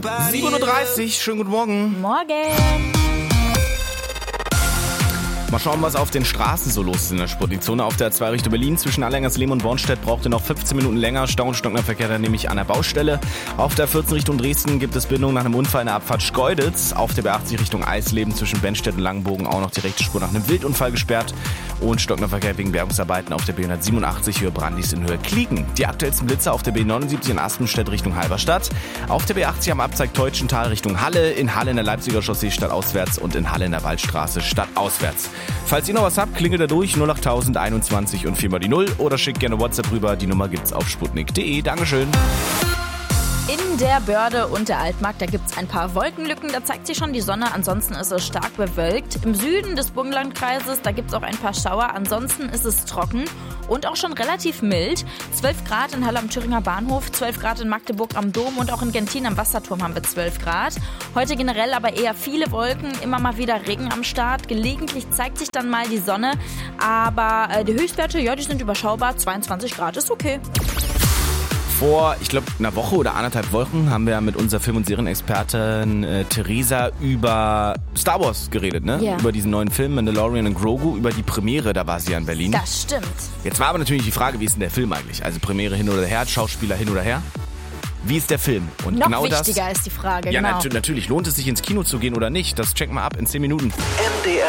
7:30 Uhr, schönen guten Morgen. Morgen. Mal schauen, was auf den Straßen so los ist in der Sportlichzone. Auf der A2 Richtung Berlin zwischen Allerlingsleben und Bornstedt braucht ihr noch 15 Minuten länger. Stau und Stocknerverkehr dann nämlich an der Baustelle. Auf der 14 Richtung Dresden gibt es Bindung nach einem Unfall in der Abfahrt Schkeuditz. Auf der B80 Richtung Eisleben zwischen Bennstedt und Langenbogen auch noch die rechte Spur nach einem Wildunfall gesperrt. Und Stocknerverkehr wegen Bergungsarbeiten auf der B187 Höhe Brandis in Höhe Kliegen. Die aktuellsten Blitze auf der B79 in Aspenstedt Richtung Halberstadt. Auf der B80 am Abzweig Teutschental Richtung Halle. In Halle in der Leipziger Chaussee stadtauswärts und in Halle in der Waldstraße stadtauswärts. Falls ihr noch was habt, klingelt da durch 08000 21 und 4 mal die 0 oder schickt gerne WhatsApp rüber. Die Nummer gibt's auf sputnik.de. Dankeschön. In der Börde und der Altmark, da gibt es ein paar Wolkenlücken, da zeigt sich schon die Sonne, ansonsten ist es stark bewölkt. Im Süden des Burgenlandkreises, da gibt es auch ein paar Schauer, ansonsten ist es trocken und auch schon relativ mild. 12 Grad in Halle am Thüringer Bahnhof, 12 Grad in Magdeburg am Dom und auch in Gentin am Wasserturm haben wir 12 Grad. Heute generell aber eher viele Wolken, immer mal wieder Regen am Start. Gelegentlich zeigt sich dann mal die Sonne, aber die Höchstwerte, ja, die sind überschaubar, 22 Grad ist okay. Vor, ich glaube, einer Woche oder 1,5 Wochen haben wir mit unserer Film- und Serienexpertin Theresa über Star Wars geredet, ne? Ja. Über diesen neuen Film Mandalorian und Grogu, über die Premiere, da war sie ja in Berlin. Das stimmt. Jetzt war aber natürlich die Frage, wie ist denn der Film eigentlich? Also Premiere hin oder her, Schauspieler hin oder her? Wie ist der Film? Und Noch genau wichtiger ist die Frage, ja, genau. natürlich, lohnt es sich ins Kino zu gehen oder nicht? Das checken wir ab in 10 Minuten. MDR